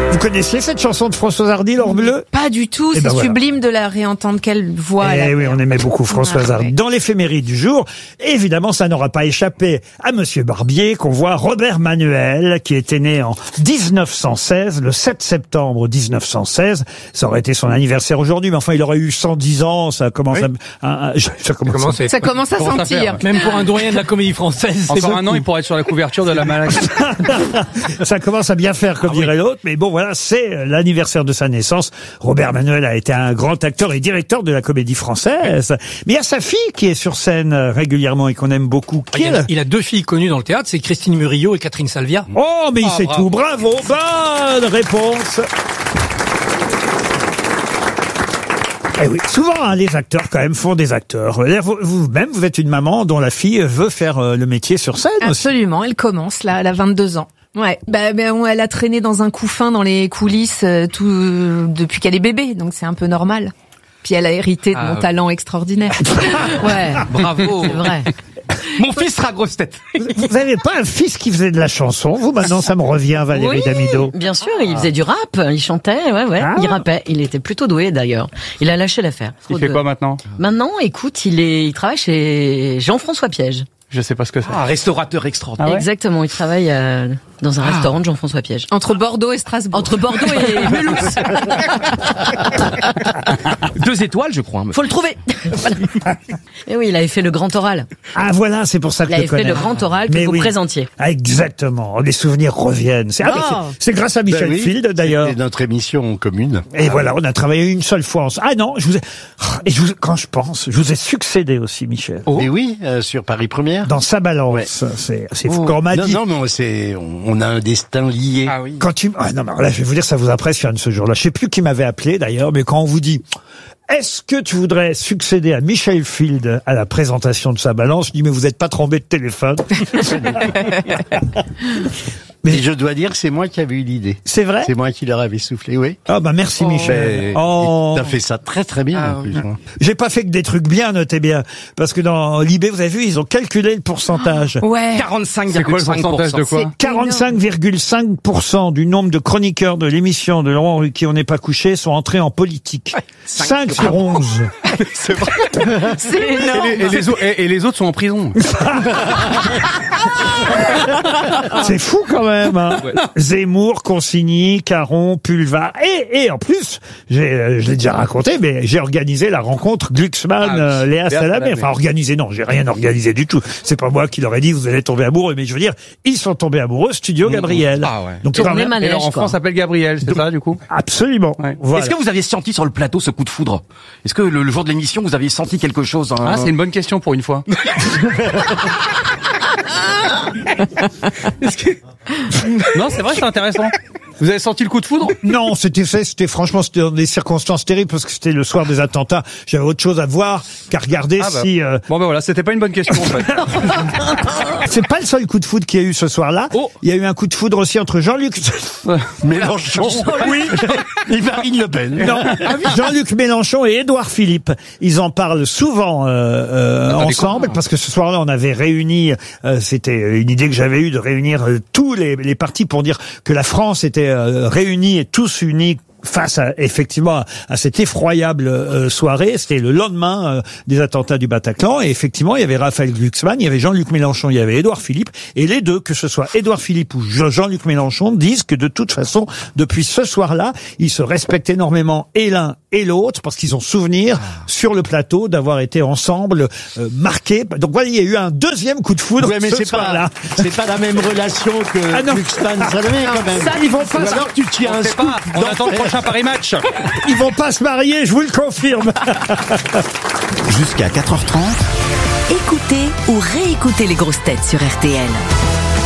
Vous connaissiez cette chanson de Françoise Hardy, L'Or Bleu? Pas du tout, c'est sublime de la réentendre, quelle voix. Eh oui, on aimait beaucoup Françoise Hardy. Dans l'éphéméride du jour, évidemment, ça n'aura pas échappé à Monsieur Barbier qu'on voit Robert Manuel, qui était né en 1916, le 7 septembre 1916. Ça aurait été son anniversaire aujourd'hui, mais enfin, il aurait eu 110 ans, ça commence ça commence à sentir. Même pour un doyen de la comédie française. Encore un an, il pourrait être sur la couverture de la maladie. Ça commence à bien faire, comme dirait l'autre, mais bon, voilà, c'est l'anniversaire de sa naissance. Robert Manuel a été un grand acteur et directeur de la comédie française. Mais il y a sa fille qui est sur scène régulièrement et qu'on aime beaucoup. Il a deux filles connues dans le théâtre, c'est Christine Murillo et Catherine Salvia. Oh, mais il sait tout, bravo, bonne réponse. Eh oui, souvent, les acteurs, quand même, font des acteurs. Vous-même, vous êtes une maman dont la fille veut faire le métier sur scène. Absolument, elle commence, là, elle a 22 ans. Ouais, elle a traîné dans un couffin dans les coulisses depuis qu'elle est bébé, donc c'est un peu normal. Puis elle a hérité de mon talent extraordinaire. Ouais, bravo. C'est vrai. Mon fils sera grosse tête. Vous n'avez pas un fils qui faisait de la chanson? Vous, maintenant, ça me revient, Valérie Damido. Bien sûr, il faisait du rap, il chantait, il rappait. Il était plutôt doué, d'ailleurs. Il a lâché l'affaire. Il fait quoi maintenant? Maintenant, écoute, il travaille chez Jean-François Piège. Je sais pas ce que c'est. Un restaurateur extraordinaire. Exactement, il travaille dans un restaurant de Jean-François Piège. Entre Bordeaux et Strasbourg. Entre Bordeaux et Mulhouse. 2 étoiles, je crois. Faut le trouver. Et oui, il avait fait le grand oral. Ah voilà, c'est pour ça que il avait fait le grand oral que vous présentiez. Ah, exactement, les souvenirs reviennent. C'est grâce à Michel Field d'ailleurs. C'était notre émission commune. Et voilà, on a travaillé une seule fois ensemble. Ah non, quand je pense, je vous ai succédé aussi, Michel. Oh. Et oui, sur Paris Première. Dans sa balance, c'est fou. Quand on m'a dit. Non, mais on a un destin lié. Ah oui. Non, mais là, je vais vous dire, ça vous impressionne ce jour-là. Je sais plus qui m'avait appelé d'ailleurs, mais quand on vous dit, est-ce que tu voudrais succéder à Michel Field à la présentation de sa balance? Je dis, mais vous n'êtes pas trompé de téléphone. Mais je dois dire que c'est moi qui avais eu l'idée. C'est vrai? C'est moi qui leur avais soufflé, oui. Ah bah merci Michel. T'as fait ça très très bien en plus. J'ai pas fait que des trucs bien, notez bien. Parce que dans l'IB, vous avez vu, ils ont calculé le pourcentage. Ouais. 45,5%. C'est quoi le pourcentage de quoi? 45,5% du nombre de chroniqueurs de l'émission de Laurent Ruquier On n'est pas couché sont entrés en politique. 5 sur 11. C'est vrai. C'est énorme. Et les autres sont en prison. C'est fou quand même. Zemmour, Consigny, Caron, Pulvar et en plus, je l'ai déjà raconté, mais j'ai organisé la rencontre Glucksmann, Léa Salamé. Enfin organisé, non, j'ai rien organisé du tout. C'est pas moi qui leur ai dit vous allez tomber amoureux, mais je veux dire, ils sont tombés amoureux. Studio Gabriel. Donc et leur enfant s'appelle Gabriel, c'est ça du coup? Absolument. Ouais. Voilà. Est-ce que vous aviez senti sur le plateau ce coup de foudre? Est-ce que le jour de l'émission vous aviez senti quelque chose? C'est une bonne question pour une fois. Non, c'est vrai, c'est intéressant. Vous avez senti le coup de foudre? Non, c'était franchement, c'était dans des circonstances terribles parce que c'était le soir des attentats. J'avais autre chose à voir qu'à regarder si... Bon voilà, c'était pas une bonne question en fait. C'est pas le seul coup de foudre qu'il y a eu ce soir-là. Il y a eu un coup de foudre aussi entre Jean-Luc Mélenchon. Oui. Et Marine Le Pen. Non. Jean-Luc Mélenchon et Édouard Philippe. Ils en parlent souvent ensemble parce que ce soir-là, on avait réuni, c'était une idée que j'avais eue de réunir tous les partis pour dire que la France était réunis et tous unis face effectivement à cette effroyable soirée. C'était le lendemain des attentats du Bataclan et effectivement il y avait Raphaël Glucksmann, il y avait Jean-Luc Mélenchon, il y avait Édouard Philippe et les deux, que ce soit Édouard Philippe ou Jean-Luc Mélenchon, disent que de toute façon depuis ce soir-là ils se respectent énormément et l'un et l'autre parce qu'ils ont souvenir sur le plateau d'avoir été ensemble marqués. Donc voilà, il y a eu un deuxième coup de foudre ce soir-là. C'est pas la même relation que Glucksmann Salamé quand même. Ça, ils vont pas. Ou alors tu tiens un scoop. On attend le prochain Paris Match. Ils vont pas se marier, je vous le confirme. Jusqu'à 4h30. Écoutez ou réécoutez les grosses têtes sur RTL.